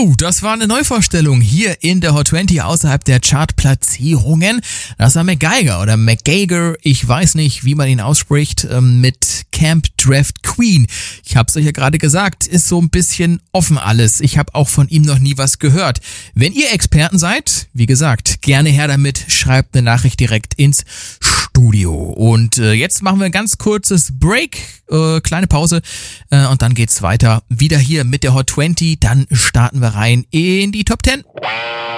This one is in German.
Oh, das war eine Neuvorstellung hier in der Hot 20 außerhalb der Chartplatzierungen. Das war MacGyver oder MacGyver, ich weiß nicht, wie man ihn ausspricht, mit Camp Draft Queen. Ich hab's euch ja gerade gesagt, ist so ein bisschen offen alles. Ich habe auch von ihm noch nie was gehört. Wenn ihr Experten seid, wie gesagt, gerne her damit, schreibt eine Nachricht direkt ins Studio. Und jetzt machen wir ein ganz kurzes Break, kleine Pause und dann geht's weiter. Wieder hier mit der Hot 20, dann starten wir rein in die Top 10.